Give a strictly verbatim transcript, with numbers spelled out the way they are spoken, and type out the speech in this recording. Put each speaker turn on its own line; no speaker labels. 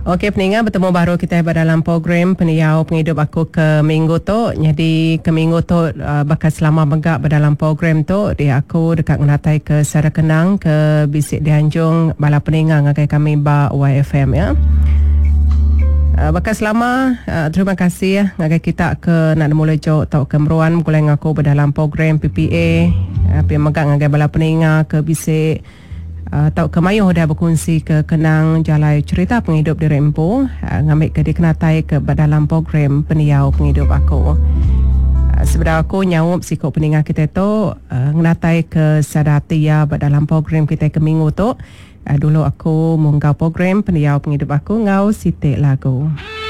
Okey pendengar, bertemu baru kita dalam program Peniau Penghidup Aku ke minggu tu. Jadi ke minggu tu uh, bakal selama megak dalam program tu di aku dekat ngelatai ke Sara Kenang ke Bisik Dianjung bala pendengar ngagai kami ba Y F M ya. Uh, bakal selama uh, terima kasih ya ngagai kita ke nak mula jauh tau kemeruan mulai ngaku dalam program P P A uh, pi megak ngagai bala pendengar ke Bisik Uh, tau kemayuh dah berkongsi ke kenang jalai cerita penghidup di Rempo uh, ngambil ke dikenatai ke dalam program Peniau Penghidup Aku. Uh, sebenarnya aku nyawup sikap pendengar kita tu uh, ngenatai ke Sadatia dalam program kita ke minggu tu. Uh, dulu aku munggah program Peniau Penghidup Aku ngau sitik lagu.